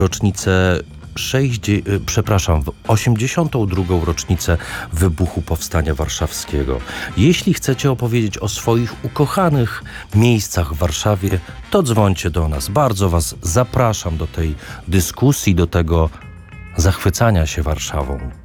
rocznicę 82. rocznicę wybuchu Powstania Warszawskiego. Jeśli chcecie opowiedzieć o swoich ukochanych miejscach w Warszawie, to dzwońcie do nas. Bardzo Was zapraszam do tej dyskusji, do tego zachwycania się Warszawą.